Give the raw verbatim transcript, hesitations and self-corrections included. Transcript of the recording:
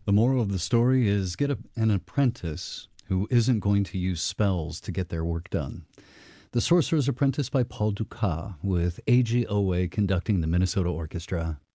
The moral of the story is get a, an apprentice who isn't going to use spells to get their work done. The Sorcerer's Apprentice by Paul Dukas, with A G O A conducting the Minnesota Orchestra.